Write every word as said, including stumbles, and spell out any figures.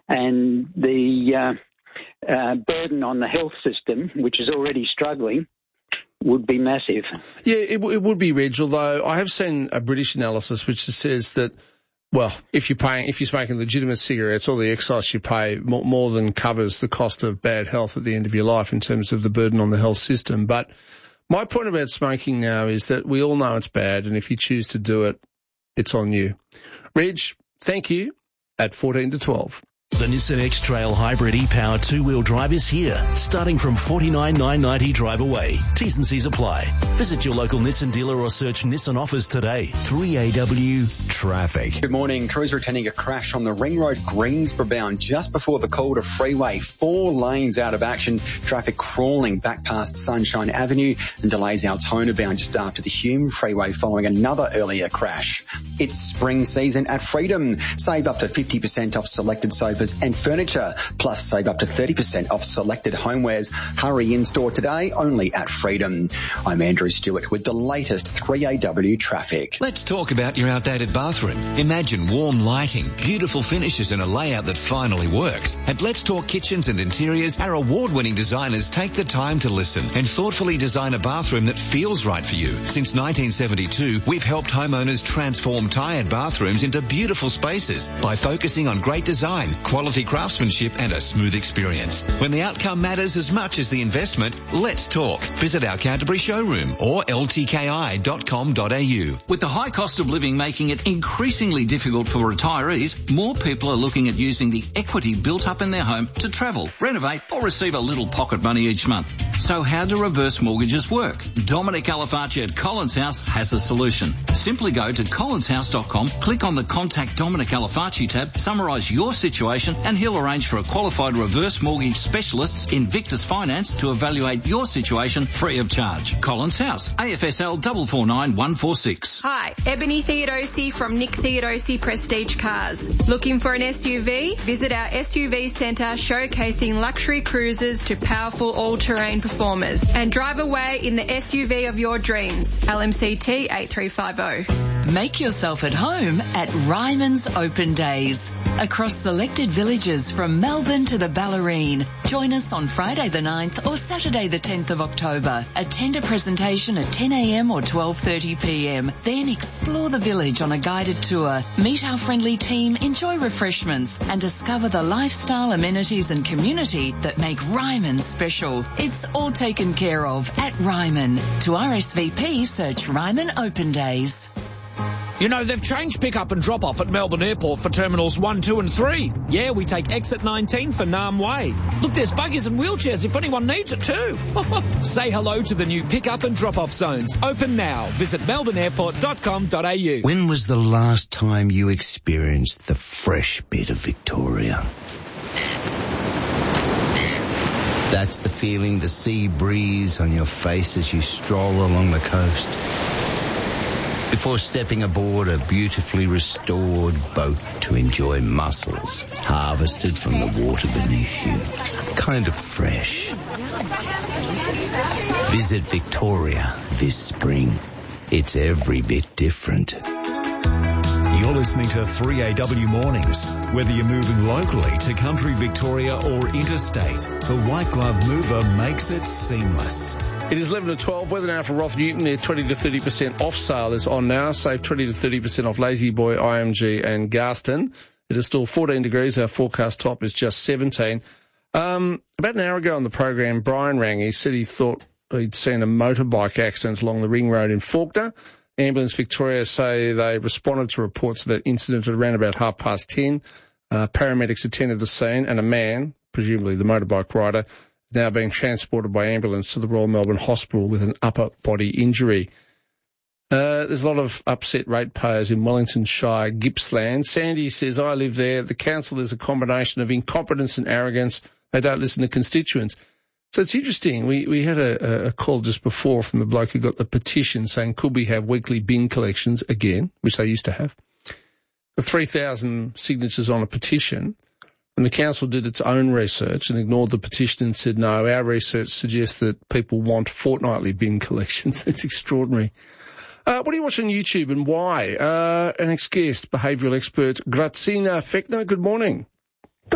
and the uh, uh, burden on the health system, which is already struggling, would be massive. Yeah, it, it would be, Reg, although I have seen a British analysis which says that, well, if you're paying, if you're smoking legitimate cigarettes, all the excise you pay more, more than covers the cost of bad health at the end of your life in terms of the burden on the health system. But my point about smoking now is that we all know it's bad, and if you choose to do it, it's on you. Reg, thank you at fourteen to twelve. The Nissan X-Trail Hybrid e-Power two-wheel drive is here, starting from forty-nine thousand nine hundred ninety drive away. T's and C's apply. Visit your local Nissan dealer or search Nissan offers today. three A W traffic. Good morning. Crews returning a crash on the Ring Road Greensboro bound just before the Calder Freeway. Four lanes out of action. Traffic crawling back past Sunshine Avenue and delays Altona bound just after the Hume Freeway following another earlier crash. It's spring season at Freedom. Save up to fifty percent off selected sofas and furniture, plus save up to thirty percent off selected homewares. Hurry in store today, only at Freedom. I'm Andrew Stewart with the latest three A W traffic. Let's talk about your outdated bathroom. Imagine warm lighting, beautiful finishes and a layout that finally works. At Let's Talk Kitchens and Interiors, our award-winning designers take the time to listen and thoughtfully design a bathroom that feels right for you. Since nineteen seventy-two, we've helped homeowners transform tired bathrooms into beautiful spaces by focusing on great design, quality craftsmanship and a smooth experience. When the outcome matters as much as the investment, let's talk. Visit our Canterbury showroom or L T K I dot com dot A U. With the high cost of living making it increasingly difficult for retirees, more people are looking at using the equity built up in their home to travel, renovate or receive a little pocket money each month. So how do reverse mortgages work? Dominic Alafaci at Collins House has a solution. Simply go to collins house dot com, click on the Contact Dominic Alafaci tab, summarise your situation and he'll arrange for a qualified reverse mortgage specialist Invictus Finance to evaluate your situation free of charge. Collins House, A F S L four four nine one four six. Hi, Ebony Theodosi from Nick Theodosi Prestige Cars. Looking for an S U V? Visit our S U V centre showcasing luxury cruisers to powerful all-terrain performers and drive away in the S U V of your dreams. L M C T eight three five zero. Make yourself at home at Ryman's Open Days. Across selected villages from Melbourne to the Ballerine. Join us on Friday the ninth or Saturday the tenth of October. Attend a presentation at ten A M or twelve thirty P M. Then explore the village on a guided tour. Meet our friendly team, enjoy refreshments and discover the lifestyle, amenities and community that make Ryman special. It's all taken care of at Ryman. To R S V P, search Ryman Open Days. You know, they've changed pick-up and drop-off at Melbourne Airport for Terminals one, two and three. Yeah, we take exit nineteen for Nam Way. Look, there's buggies and wheelchairs if anyone needs it too. Say hello to the new pick-up and drop-off zones. Open now. Visit melbourne airport dot com dot A U. When was the last time you experienced the fresh bit of Victoria? That's the feeling, the sea breeze on your face as you stroll along the coast. Before stepping aboard a beautifully restored boat to enjoy mussels harvested from the water beneath you. Kind of fresh. Visit Victoria this spring. It's every bit different. You're listening to three A W Mornings. Whether you're moving locally to country Victoria or interstate, the White Glove Mover makes it seamless. It is eleven to twelve. Weather now for Roth Newton. Their twenty to thirty percent off sale is on now. Save twenty to thirty percent off Lazy Boy, I M G and Garston. It is still fourteen degrees. Our forecast top is just seventeen. Um, about an hour ago on the program, Brian rang. He said he thought he'd seen a motorbike accident along the Ring Road in Fawkner. Ambulance Victoria say they responded to reports of that incident at around about half past ten. Uh, paramedics attended the scene and a man, presumably the motorbike rider, now being transported by ambulance to the Royal Melbourne Hospital with an upper body injury. Uh, there's a lot of upset ratepayers in Wellington Shire, Gippsland. Sandy says, I live there. The council is a combination of incompetence and arrogance. They don't listen to constituents. So it's interesting. We, we had a, a call just before from the bloke who got the petition saying, could we have weekly bin collections again, which they used to have, for three thousand signatures on a petition. And the council did its own research and ignored the petition and said, no, our research suggests that people want fortnightly bin collections. It's extraordinary. Uh, what do you watch on YouTube and why? Uh, an ex-guest, behavioural expert Grazina Fechner. Good morning.